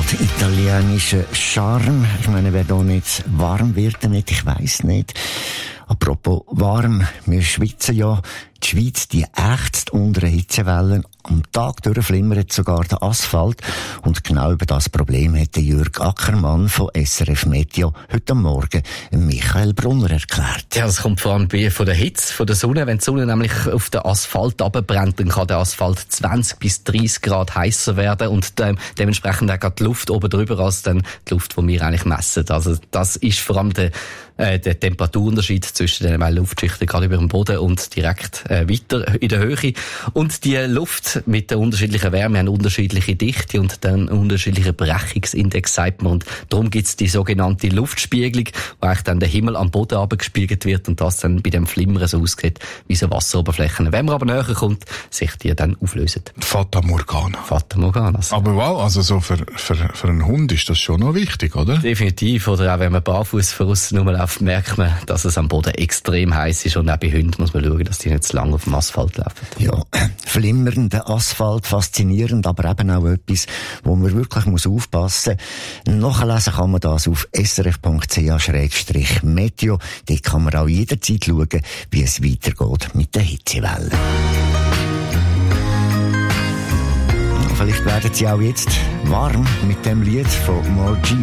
italienischer Charme. Ich meine, wer da nicht warm wird damit, ich weiss nicht. Apropos warm, wir schwitzen ja. Die Schweiz, die ächzt unter einer Hitzewelle. Am Tag durchflimmert sogar der Asphalt. Und genau über das Problem hat Jürg Ackermann von SRF Meteo heute Morgen Michael Brunner erklärt. Ja, das kommt vor allem von der Hitze, von der Sonne. Wenn die Sonne nämlich auf den Asphalt runterbrennt, dann kann der Asphalt 20 bis 30 Grad heißer werden und dementsprechend auch die Luft oben drüber als dann die Luft, die wir eigentlich messen. Also das ist vor allem der Temperaturunterschied zwischen den Luftschichten gerade über dem Boden und direkt weiter in der Höhe. Und die Luft mit der unterschiedlichen Wärme haben unterschiedliche Dichte und dann unterschiedlichen Brechungsindex, sagt man. Und darum gibt es die sogenannte Luftspiegelung, wo eigentlich dann der Himmel am Boden runtergespiegelt wird und das dann bei dem Flimmern so aussieht wie so Wasseroberflächen. Wenn man aber näher kommt, sich die dann auflösen. Fata Morgana. Fata Morgana. Aber wow, also so für einen Hund ist das schon noch wichtig, oder? Definitiv. Oder auch wenn man barfuß von aussen rumläuft, merkt man, dass es am Boden extrem heiß ist. Und auch bei Hunden muss man schauen, dass die nicht zu lange auf dem Asphalt laufen. Ja, flimmernder Asphalt, faszinierend, aber eben auch etwas, wo man wirklich aufpassen muss. Nachlesen kann man das auf srf.ch/meteo. Dort kann man auch jederzeit schauen, wie es weitergeht mit der Hitzewelle. Vielleicht werden Sie auch jetzt warm mit dem Lied von Margie.